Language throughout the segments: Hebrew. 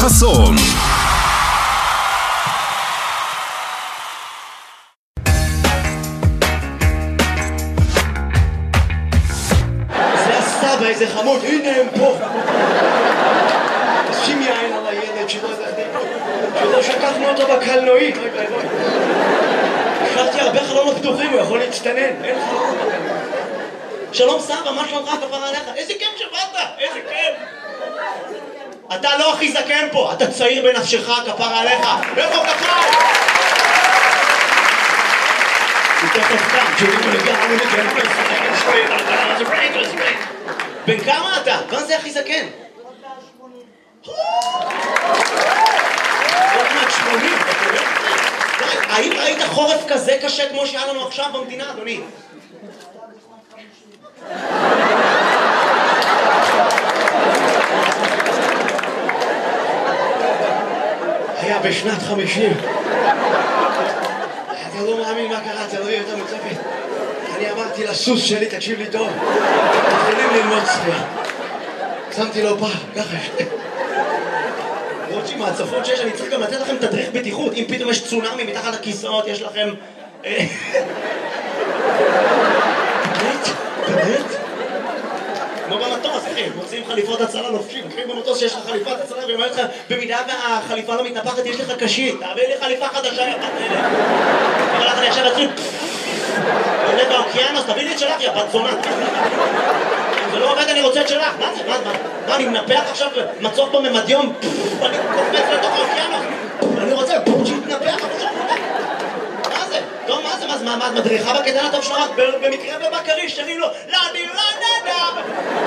חסון. זה הסבא, איזה חמוד, הנה הם פה. שים יין על הילד שלא שקחנו אותו בקלנועית. השארתי הרבה חלונות פתוחים, הוא יכול להצטנן, אין חלונות בקלנועית. שלום סבא, מה שלומך כפרה עליך? איזה כיף שבאת, איזה כיף. אתה לא הכי זקן פה, אתה צעיר בנפשך כפרה עליך. איפה כפרה? בן כמה אתה? מה זה הכי זקן? האם ראית חורף כזה קשה כמו שהיה לנו עכשיו במדינה, אדוני? היה בשנת 50. אתה לא מאמין מה קרה, אתה לא יודע יותר מצפת. אני אמרתי לסוס שלי, תקשיב לי טוב, מתחילים ללמוד צפייה. שמתי לו פעם, ככה למרות שעם ההצפות שיש, אני צריך גם לתת לכם תדריך בטיחות. אם פתאום יש צונאמי מתחת לכיסאות, יש לכם... באמת? כמו במטוס, אחי, מוצאים חליפות הצלה לובשים. אחי, במטוס שיש לך חליפת הצלה, והיא אומרת לך, במידה והחליפה לא מתנפחת, יש לך קשית. תעביר לי חליפה חדשה, יא בת אלה. אבל לך אני עכשיו אצלי... עולה באוקיינוס, תביא לי את שלך, יא בת זונה. אם זה לא עובד, אני רוצה את שלך. מה זה? מה, אני מנפח עכשיו מצוף בממדיום? אני קופץ לתוך האוקיינוס. אני רוצה שיתנפח, אבל שם עובד. מה זה? טוב, מה זה? מה, את מדריכה בקטן הטוב שלך? במקרה בבקריש, שרים לו, לדי לנדה!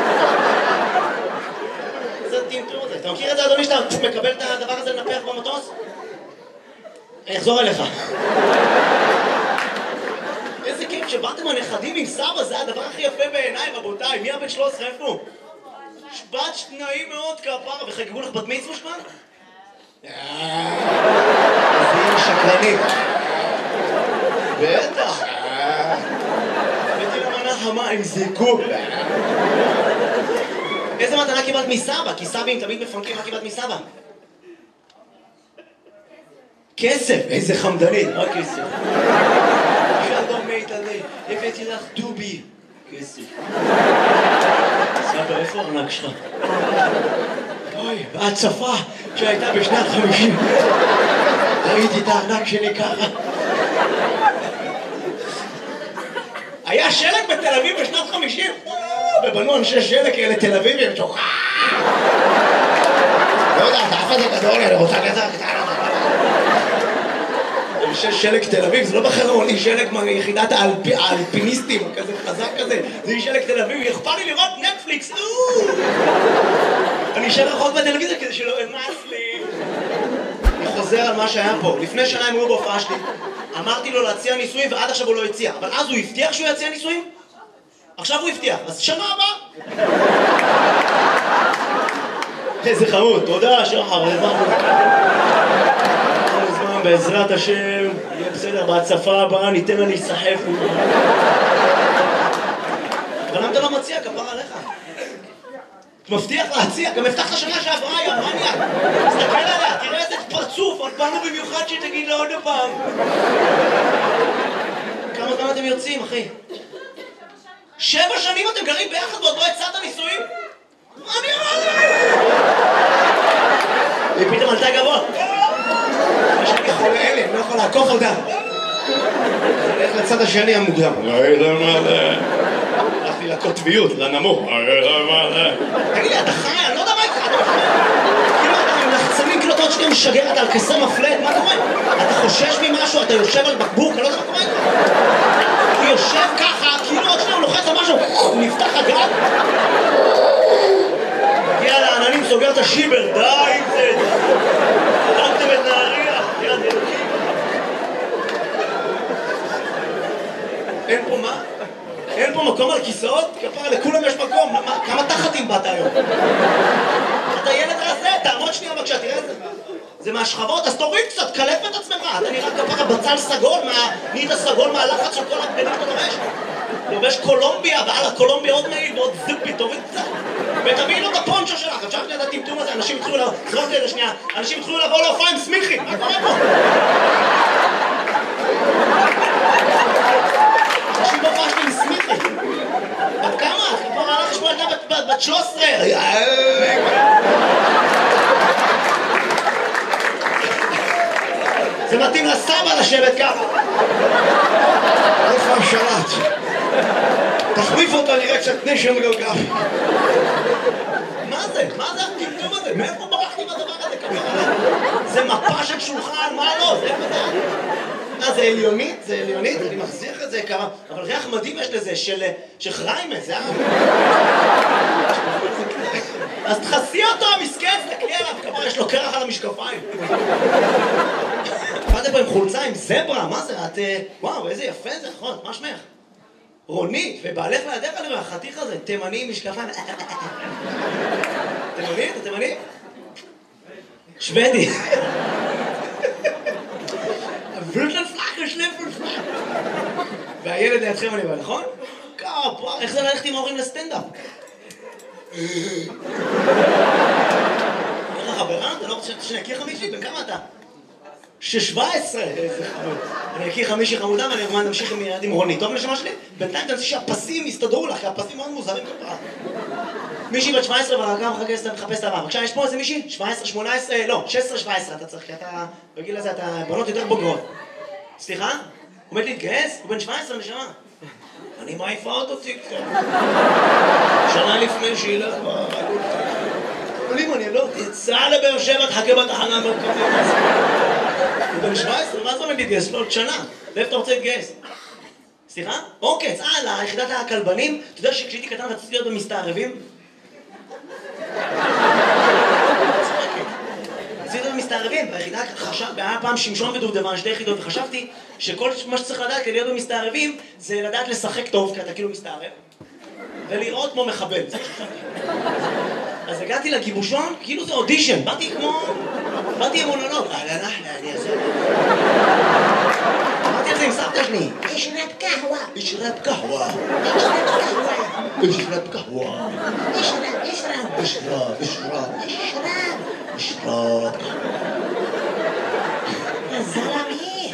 זה טינטור הזה. אתה מכיר את זה, אדוני, שאתה מקבל את הדבר הזה לנפח במטוס? אני אחזור אליך. איזה כיף שבאתם הנכדים עם סבא, זה הדבר הכי יפה בעיניי, רבותיי. מי הבן 13 איפה? בת שניים מאוד כפרה, וחגגו לך בת מצווה שמן? אז היא שקרנית. בטח. הבאתי לה מנה חמה עם זיקוק. איזה מתנה קיבלת מסבא? כי סבים תמיד מפנקים, מה קיבלת מסבא? כסף, איזה חמדנית, מה כסף? שלום מיטלי, הבאתי לך דובי. כסף. סבא, איפה הארנק שלך? אוי, בהצפה שהייתה בשנת 50. ראיתי את הארנק שלי ככה. היה שלג בתל אביב בשנת 50? ובנו אנשי שלג כאלה תל אביבים, שוכח. לא יודע, אתה אף הזה גדול, אני רוצה גזר קטנה. אנשי שלג תל אביב, זה לא בחרון, היא שלג מיחידת האלפיניסטים, כזה חזק כזה, זה היא שלג תל אביב, אכפת לי לראות נטפליקס, אני אשאר רחוק בטלוויזיה כדי שלא אמס לי. אני חוזר על מה שהיה פה, לפני שנה הם היו בהופעה שלי, אמרתי לו להציע ניסויים ועד עכשיו הוא לא הציע, אבל אז הוא הבטיח שהוא יציע ניסויים? עכשיו הוא הבטיח, אז שנה הבאה. איזה חמוד, תודה שחר, בעזרת השם, יהיה בסדר, בהצפה הבאה ניתן לה להיסחף. אבל למה אתה לא מציע, כפרה עליך? אתה מבטיח להציע, גם הבטחת שנה שעברה, יא מניאק. תסתכל עליה, תראה איזה פרצוף, עוד באנו במיוחד שתגיד לה עוד פעם. כמה זמן אתם יוצאים, אחי? 7 שנים אתם גרים ביחד ועוד לא הצעת נישואים? מה אני אמרתי? היא פתאום עלתה גבוה. יש לי חולה אלה, אני לא יכול לעקוף אותה. אני הולך לצד השני המוקדם. הלכתי לקוטביות, לנמוך. תגיד לי, אתה חי? אני לא יודע מה איתך. כאילו אתה עם לחצנים, כאילו אתה עוד שנייה משגרת על כסר מפלט, מה קורה? אתה חושש ממשהו, אתה יושב על בקבוק, אני לא יודע מה קורה איתך. הוא יושב ככה, כאילו עוד שנייה הוא לוחץ על משהו, נפתח הגג. מגיע לעננים, סוגר את השיבר, די עם זה. הרגתם את נהריה, יד אלוקים. אין פה מה? אין פה מקום על כיסאות? כפרה, לכולם יש מקום. כמה תחתים באת היום? אתה ילד רזה, תעמוד שנייה בבקשה, תראה את זה. זה מהשכבות, אז תוריד קצת, קלף את עצמך. אתה נראה כפרה בצל סגול, נהיית סגול מהלחץ של כל הבגדים אתה לובש. לובש קולומביה, ועל הקולומביה עוד מעיל ועוד זופי, תוריד קצת. ותביאי לו את הפונצ'ו שלך, אפשר לדעת הטמטום הזה, אנשים התחילו לבוא, זרוק לי את השנייה, אנשים התחילו לבוא להופעה עם סמיכי, מה קורה פה? אנשים בהופעה שלי עם סמיכי. בת כמה? כבר הלך לשמוע ילדה בת 13. זה מתאים לסבא לשבת ככה. איפה השלט? תחליף אותו, נראה קצת נשם גלגל. מה זה? מה זה הטמטום הזה? מאיפה ברחתי מהדבר הזה? זה מפה של שולחן, מה לא? זה זה עליונית? זה עליונית? אני מחזיך את זה כמה... אבל ריח מדהים יש לזה, של חריימה, זה אז תחסי אותו, המסכן, תקלי עליו, כמה יש לו קרח על המשקפיים. באתם פה עם חולצה עם זברה, מה זה? את... וואו, איזה יפה זה, נכון, מה שמך? רונית, ובעלך לידך עליו, החתיך הזה, תימני עם משקפיים. תימני? אתה תימני? שוודי. והילד לידכם אני בא, נכון? כפה, איך זה ללכת עם ההורים לסטנדאפ? איך החברה? אתה לא רוצה שאני אכיר חמישי? בן כמה אתה? 17! איזה חמוד. אני אכיר חמישי חמודה ואני אגמן נמשיך עם רונית. טוב לשמה שלי? בינתיים תנסי שהפסים יסתדרו לך, כי הפסים מאוד מוזרים כפרה. מישהי בת 17 ורקה מחפש את הבא. בבקשה, יש פה איזה מישהי? 17, 18, לא, 16, 17 אתה צריך, כי אתה, בגיל הזה אתה בנות יותר בוגרות. סליחה? הוא עומד להתגייס? הוא בן 17 נשמה. אני מעיפה אותו טיקטוק. שנה לפני שילך ברגול. אבל אם אני לא תצא לבאר שבע, תחכה בתחנה המרכזית. הוא בן 17, מה זה עומד להתגייס? לא, עוד שנה. ואיפה אתה רוצה להתגייס? סליחה? אוקיי, צהל, ליחידת הכלבנים. אתה יודע שכשהייתי קטן רציתי להיות במסתערבים? רציתי להיות במסתערבים. ביחידה היה פעם שמשון ודובדבן, 2 יחידות, וחשבתי שכל מה שצריך לדעת כדי להיות במסתערבים זה לדעת לשחק טוב, כי אתה כאילו מסתערב, ולראות כמו מחבל. אז הגעתי לגיבושון, כאילו זה אודישן, באתי עם מונולוג. אני אעשה. אמרתי על זה עם סבתא שלי. אשרת קהווה. אשרת קהווה. אשרת קהווה. אשרת. זלמי.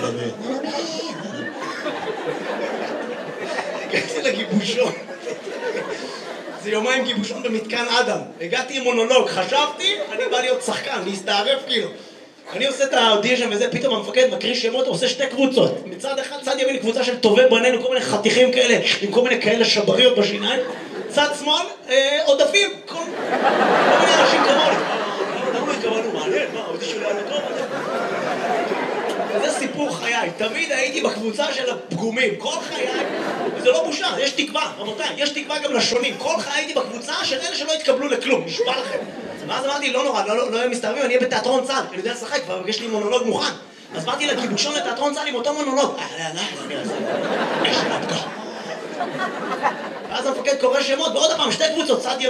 הגעתי לגיבושון. זה יומיים גיבושון במתקן אדם. הגעתי עם מונולוג, חשבתי, אני בא להיות שחקן, להסתערף כאילו. אני עושה את האודישן וזה, פתאום המפקד מקריא שמות, עושה 2 קבוצות. מצד אחד, צד ימין קבוצה של טובי בנינו, כל מיני חתיכים כאלה, עם כל מיני כאלה שבריות בשיניים. צד שמאל, עודפים, כל מיני אנשים כמוני. למה לא התכוונו? מעניין, מה, האודישן לא היה טוב? וזה סיפור חיי, תמיד הייתי בקבוצה של הפגומים, כל חיי, וזה לא בושה, יש תקווה, רבותיי, יש תקווה גם לשונים, כל חיי הייתי בקבוצה של אלה שלא התקבלו לכלום, נשבע לכם. ואז אמרתי, לא נורא, לא יהיה מסתערבים, אני אהיה בתיאטרון צה"ל, אני יודע לשחק, כבר יש לי מונולוג מוכן. אז באתי לגיבושון לתיאטרון צה"ל עם אותו מונולוג. ואז המפקד קורא שמות, ועוד הפעם 2 קבוצות, צד